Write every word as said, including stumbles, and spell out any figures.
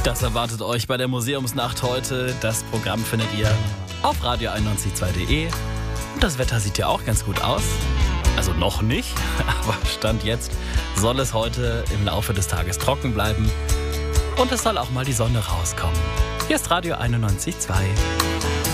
Das erwartet euch bei der Museumsnacht heute. Das Programm findet ihr auf radio einundneunzig Komma zwei punkt de. Und das Wetter sieht ja auch ganz gut aus. Also noch nicht, aber Stand jetzt soll es heute im Laufe des Tages trocken bleiben. Und es soll auch mal die Sonne rauskommen. Hier ist Radio einundneunzig Komma zwei.